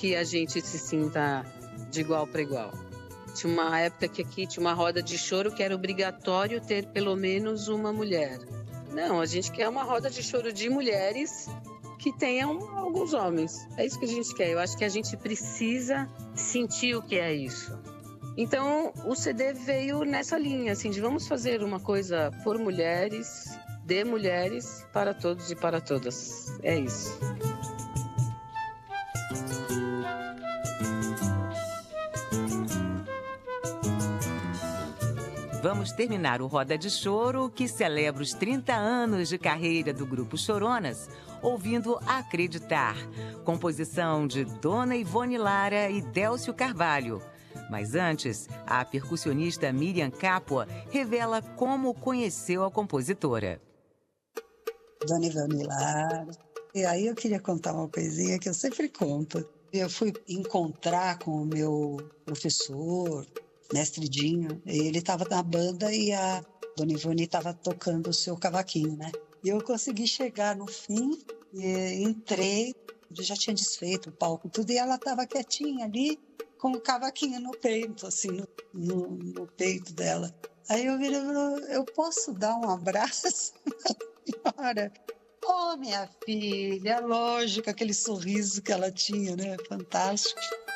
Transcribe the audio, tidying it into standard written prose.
que a gente se sinta de igual para igual. Tinha uma época que aqui tinha uma roda de choro que era obrigatório ter pelo menos uma mulher. Não, a gente quer uma roda de choro de mulheres que tenham alguns homens. É isso que a gente quer. Eu acho que a gente precisa sentir o que é isso. Então, o CD veio nessa linha, assim, de vamos fazer uma coisa por mulheres, de mulheres, para todos e para todas. É isso. Vamos terminar o Roda de Choro, que celebra os 30 anos de carreira do Grupo Choronas, ouvindo Acreditar, composição de Dona Ivone Lara e Délcio Carvalho. Mas antes, a percussionista Miriam Capua revela como conheceu a compositora. Dona Ivone Lara. E aí eu queria contar uma coisinha que eu sempre conto. Eu fui encontrar com o meu professor, Mestre Dinho, ele estava na banda e a Dona Ivone estava tocando o seu cavaquinho, né? E eu consegui chegar no fim, e entrei, eu já tinha desfeito o palco tudo, e ela estava quietinha ali, com o cavaquinho no peito, assim, no peito dela. Aí eu virei e falei, eu posso dar um abraço na senhora? Oh, minha filha, lógico, aquele sorriso que ela tinha, né? Fantástico.